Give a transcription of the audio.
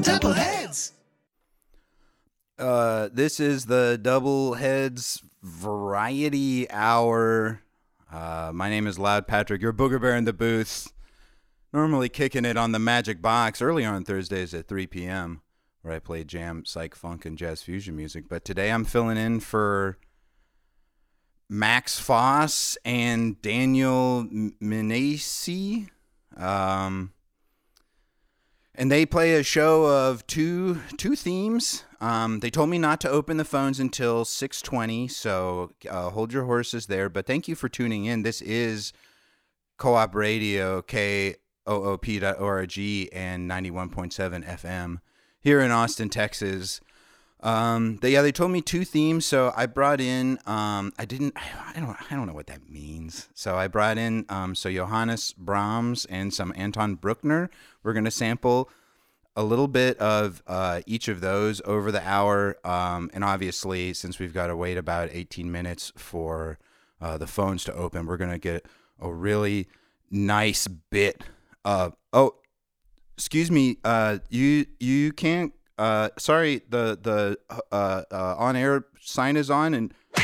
Double Heads. This is the Double Heads Variety Hour. My name is Loud Patrick, your booger bear in the booth. Normally kicking it on the Magic Box early on Thursdays at 3 p.m. where I play jam, psych, funk, and jazz fusion music. But today I'm filling in for Max Foss and Daniel Minasi. And they play a show of two themes. They told me not to open the phones until 6:20, so hold your horses there. But thank you for tuning in. This is Co-op Radio, KOOP.org, and 91.7 FM here in Austin, Texas. They told me two themes, so I brought in. I don't know what that means. So I brought in Johannes Brahms and some Anton Bruckner. We're gonna sample a little bit of each of those over the hour, and obviously, since we've got to wait about 18 minutes for the phones to open, we're gonna get a really nice bit of. Oh, excuse me. You can't. Sorry. The on air sign is on, and